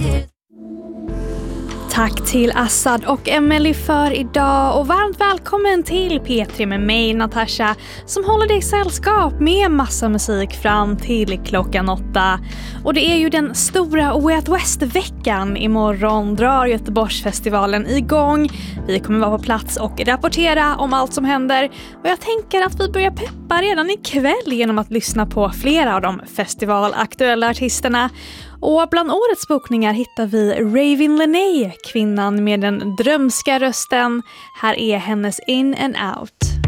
Tack till Assad och Emily för idag och varmt välkommen till P3 med mig Natasha som håller dig sällskap med massa musik fram till klockan 8. Och det är ju den stora Way Out West-veckan. Imorgon drar Göteborgsfestivalen igång. Vi kommer vara på plats och rapportera om allt som händer. Och jag tänker att vi börjar peppa redan ikväll genom att lyssna på flera av de festivalaktuella artisterna. Och bland årets bokningar hittar vi Ravin Lenae, kvinnan med den drömska rösten. Här är hennes In and Out.